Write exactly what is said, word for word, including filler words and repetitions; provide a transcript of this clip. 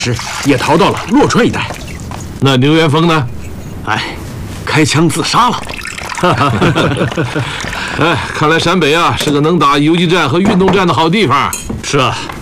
时也逃到了洛川一带。 那牛元峰呢？ 哎，开枪自杀了。 哎，看来陕北啊是个能打游击战和运动战的好地方。 是啊，